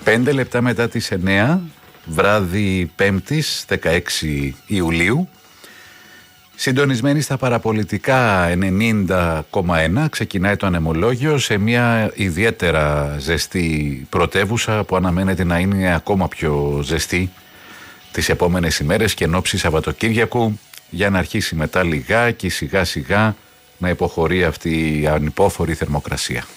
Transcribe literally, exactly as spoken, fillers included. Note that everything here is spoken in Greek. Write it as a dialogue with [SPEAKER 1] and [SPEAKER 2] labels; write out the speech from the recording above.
[SPEAKER 1] Πέντε λεπτά μετά τις εννέα, βράδυ Πέμπτης, δεκαέξι Ιουλίου, συντονισμένοι στα παραπολιτικά ενενήντα κόμμα ένα, ξεκινάει το ανεμολόγιο σε μια ιδιαίτερα ζεστή πρωτεύουσα που αναμένεται να είναι ακόμα πιο ζεστή τις επόμενες ημέρες και εν ώψη Σαββατοκύριακου, για να αρχίσει μετά λιγάκι σιγά σιγά να υποχωρεί αυτή η ανυπόφορη θερμοκρασία.